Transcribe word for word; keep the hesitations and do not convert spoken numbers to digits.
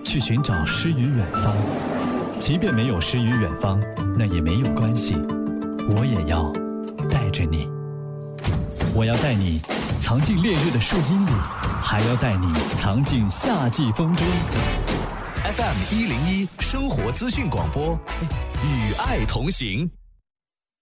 去寻找诗与远方。即便没有诗与远方，那也没有关系，我也要带着你。我要带你藏进烈日的树荫里，还要带你藏进夏季风中。 F M 一零一生活资讯广播，与爱同行。